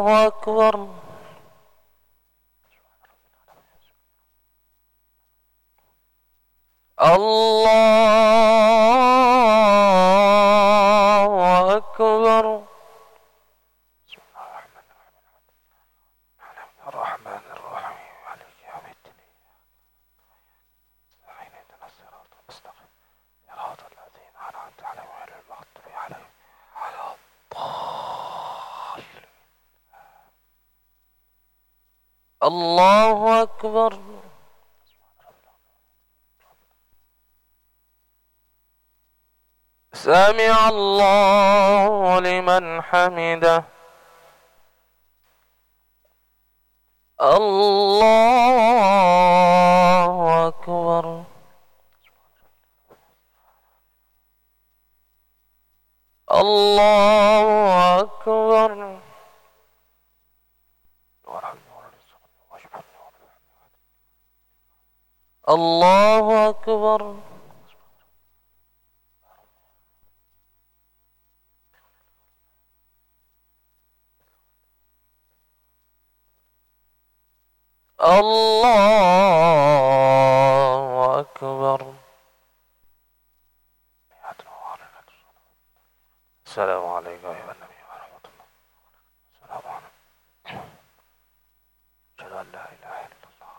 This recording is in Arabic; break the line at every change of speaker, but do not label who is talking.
الله أكبر. الله أكبر.
الرحمن الرحيم مالك يوم الدين اهدنا الصراط المستقيم صراط الذين أنعمت عليهم غير المغضوب عليهم ولا الضالين.
الله أكبر. سمع الله لمن حمده. الله أكبر. الله أكبر. الله أكبر. الله أكبر.
السلام عليكم أيها الناس.